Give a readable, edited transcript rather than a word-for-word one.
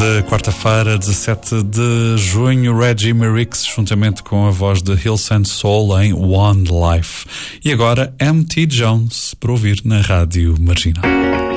de quarta-feira, 17 de junho, Reggie Merricks, juntamente com a voz de Hillsong Soul em One Life. E agora, M.T. Jones, para ouvir na Rádio Marginal.